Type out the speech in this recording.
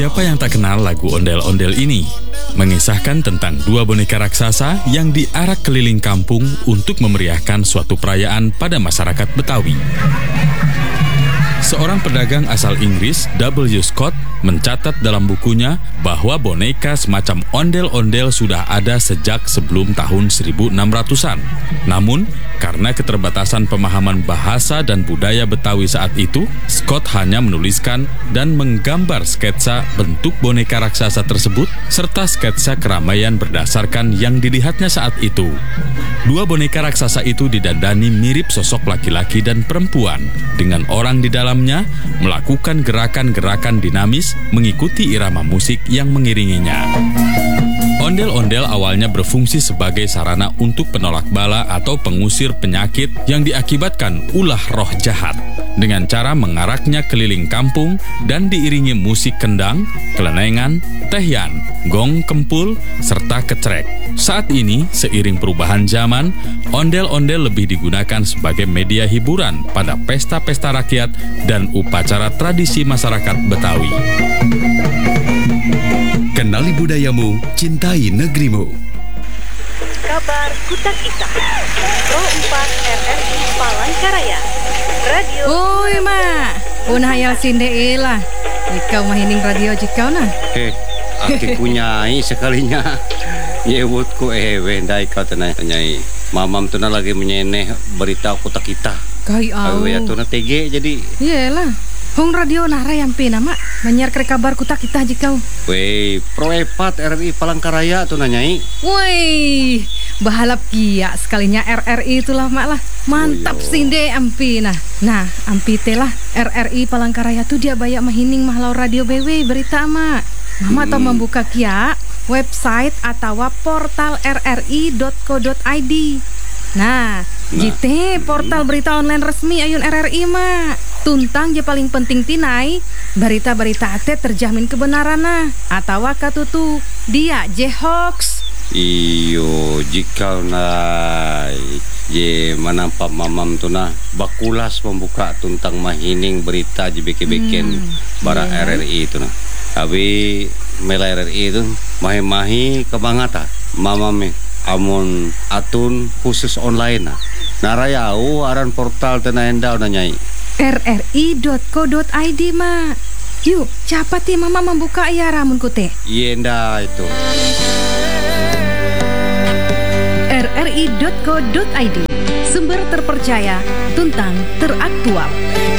Siapa yang tak kenal lagu Ondel-Ondel ini? Mengisahkan tentang dua boneka raksasa yang diarak keliling kampung untuk memeriahkan suatu perayaan pada masyarakat Betawi. Seorang pedagang asal Inggris, W. Scott, mencatat dalam bukunya bahwa boneka semacam ondel-ondel sudah ada sejak sebelum tahun 1600-an. Namun, karena keterbatasan pemahaman bahasa dan budaya Betawi saat itu, Scott hanya menuliskan dan menggambar sketsa bentuk boneka raksasa tersebut serta sketsa keramaian berdasarkan yang dilihatnya saat itu. Dua boneka raksasa itu didandani mirip sosok laki-laki dan perempuan, dengan orang di dalamnya melakukan gerakan-gerakan dinamis mengikuti irama musik yang mengiringinya. Ondel-ondel awalnya berfungsi sebagai sarana untuk penolak bala atau pengusir penyakit yang diakibatkan ulah roh jahat, dengan cara mengaraknya keliling kampung dan diiringi musik kendang, kelenengan, tehyan, gong kempul, serta kecrek. Saat ini, seiring perubahan zaman, ondel-ondel lebih digunakan sebagai media hiburan pada pesta-pesta rakyat dan upacara tradisi masyarakat Betawi. Kenali budayamu, cintai negerimu. Kabar Kutak Ita Pro 4 RRI Palangkaraya Radio. Oi mak, punah hayal sinde lah. Ikau mahining radio jikau nah. Aki kunyai sekalinya. Nyebutku wendai kau tenai. Mamam tu lagi menyeneh berita Kutak Ita. Kai au. Ya tu TG jadi. Iyalah. Hong radio nara yang pina mak menyiar kabar Kutak Ita jikau. Wei, Pro 4 RRI Palangkaraya tu nanyai. Woi, bahalap kia sekalinya RRI itulah mak lah. Mantap sinde ampi nah. Nah, ampi telah RRI Palangkaraya tu dia banyak mahining mahlau radio BW berita mak. Mama tau membuka kia website atau portal rri.co.id. Nah, jite portal berita online resmi ayun RRI mak. Tuntang je paling penting tinai berita-berita ate terjamin kebenaran nah atau katutu dia je hoax. Iyo jika nai je manampak mamam tu nah bakulas membuka tuntang mahining berita je beken bara RRI itu nah. Abi mela RRI itu mahi-mahi kebangata mamam amun atun khusus online nah. Narayau aran portal tenah endau nanyai. rri.co.id mak. Yuk, cepat ya mama membuka ya ramun kute. Yenda itu. rri.co.id, sumber terpercaya, tuntang teraktual.